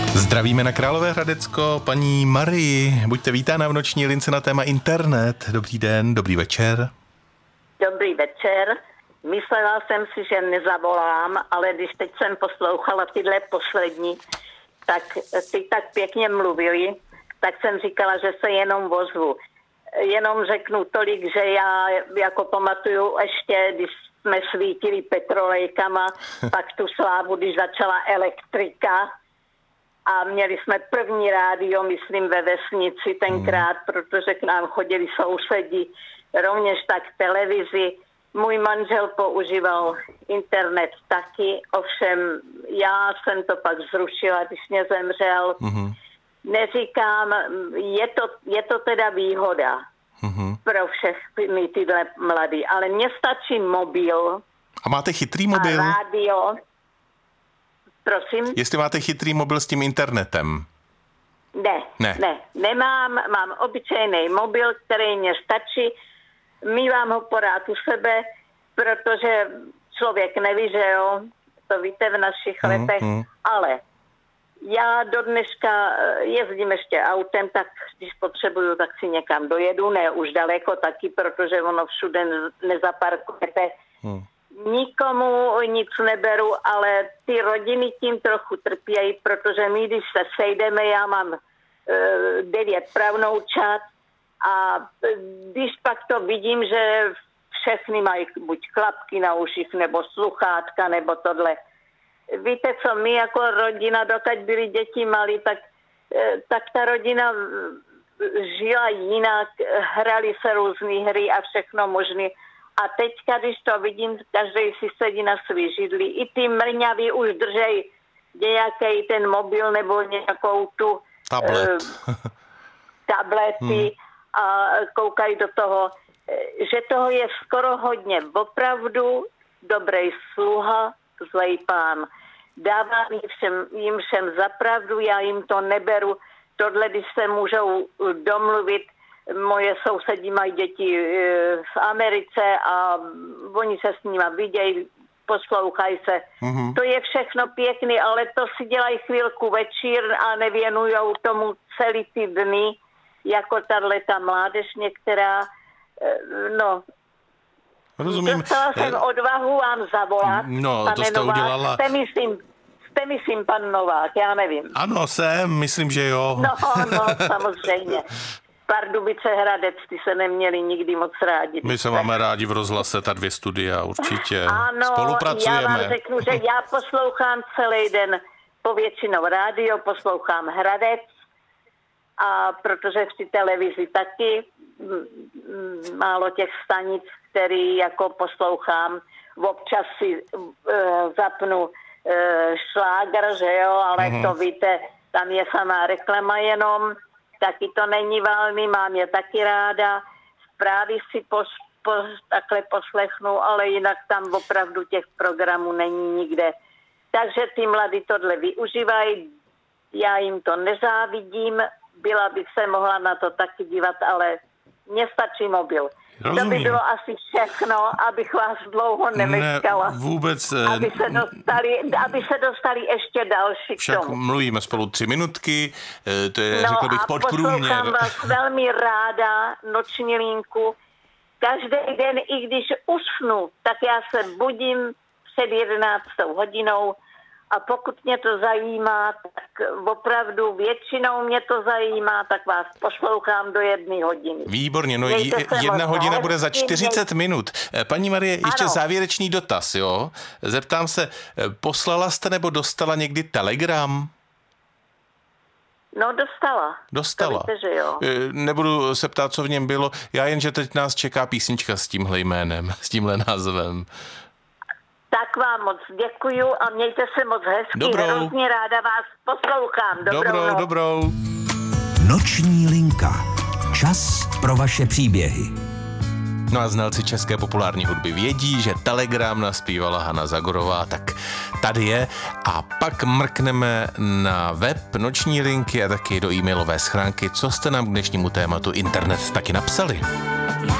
Zdravíme na Královéhradecko paní Marii. Buďte vítána v noční lince na téma internet. Dobrý den, dobrý večer. Dobrý večer. Myslela jsem si, že nezavolám, ale když teď jsem poslouchala tyhle poslední, tak ty tak pěkně mluvili, tak jsem říkala, že se jenom ozvu. Jenom řeknu tolik, že já jako pamatuju ještě, když jsme svítili petrolejkama, pak tu slávu, když začala elektrika a měli jsme první rádio, myslím, ve vesnici tenkrát, protože k nám chodili sousedi, rovněž tak televizi. Můj manžel používal internet taky, ovšem já jsem to pak zrušila, když mě zemřel. Neříkám, je to teda výhoda pro všechny tyhle mladý, ale mně stačí mobil. A máte chytrý mobil? A rádio. Prosím? Jestli máte chytrý mobil s tím internetem? Ne. Nemám, mám obyčejný mobil, který mě stačí. Mívám ho porád u sebe, protože člověk neví, že jo, to víte v našich letech, ale já do dneška jezdím ještě autem, tak když potřebuju, tak si někam dojedu, ne už daleko taky, protože ono všude nezaparkujete. Nikomu nic neberu, ale ty rodiny tím trochu trpějí, protože my, když se sejdeme, já mám 9 pravnoučat a když pak to vidím, že všechny mají buď klapky na uších, nebo sluchátka, nebo tohle. Víte co, my jako rodina, dokud byly děti malí, tak ta rodina žila jinak, hrali se různý hry a všechno možné. A teďka, když to vidím, každý si sedí na svý židli. I ty mrňaví už držej nějaký ten mobil nebo nějakou tu tablety a koukají do toho, že toho je skoro hodně. Opravdu dobrý sluha, zlej pán. Dávám jim všem zapravdu, já jim to neberu. Tohle, když se můžou domluvit, moje sousedí mají děti v Americe a oni se s nima vidějí, poslouchají se. To je všechno pěkný, ale to si dělají chvilku večír a nevěnujou tomu celý ty dny, jako tato mládež některá, no. Rozumím. Dostala jsem odvahu vám zavolat. No, pane to jste Novák, udělala. Jste myslím pan Novák, já nevím. Ano, myslím, že jo. No, samozřejmě. Pardubice, Hradec, ty se neměli nikdy moc rádi. My se máme rádi v rozhlase, ta 2 studia, určitě. Ano, spolupracujeme. Já vám řeknu, že já poslouchám celý den povětšinou rádio, poslouchám Hradec, a protože při televizi taky málo těch stanic, který jako poslouchám. Občas si zapnu šláger, že jo, ale to víte, tam je samá reklama jenom, taky to není valný, mám je taky ráda. Zprávy si takhle poslechnu, ale jinak tam opravdu těch programů není nikde. Takže ty mladí tohle využívají, já jim to nezávidím, byla bych se mohla na to taky dívat, ale mně stačí mobil. Rozumím. To by bylo asi všechno, abych vás dlouho nemečkala. Ne, vůbec. Aby se dostali ještě další k však tomu. mluvíme spolu 3 minutky, to je, řekl bych, podprůměr. Poslouchám vás velmi ráda, noční linku. Každý den, i když usnu, tak já se budím před 11. hodinou a pokud mě to zajímá, tak opravdu většinou mě to zajímá, tak vás poslouchám do 1 hodiny. Výborně, no 1 hodina bude za 40 minut. Paní Marie, ještě závěrečný dotaz, jo? Zeptám se, poslala jste nebo dostala někdy telegram? No, dostala. To víte, že jo. Nebudu se ptát, co v něm bylo. Já jen, že teď nás čeká písnička s tímhle jménem, s tímhle názvem. Tak vám moc děkuju a mějte se moc hezky. Dobrou. Hrozně ráda vás poslouchám. Dobrou. Noční linka. Čas pro vaše příběhy. No a znalci české populární hudby vědí, že Telegram naspívala Hana Zagorová, tak tady je. A pak mrkneme na web Noční linky a taky do e-mailové schránky, co jste nám k dnešnímu tématu internet taky napsali.